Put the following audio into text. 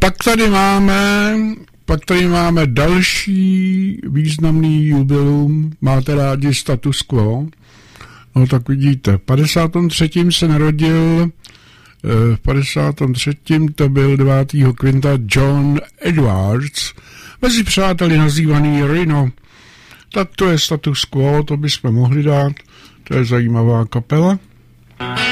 Pak tady máme další významný jubileum. Máte rádi Status Quo? No tak vidíte, v 53. se narodil, v 53. to byl 9. května John Edwards, mezi přáteli nazývaný Rhino. Tak to je Status Quo, to bychom mohli dát, to je zajímavá kapela.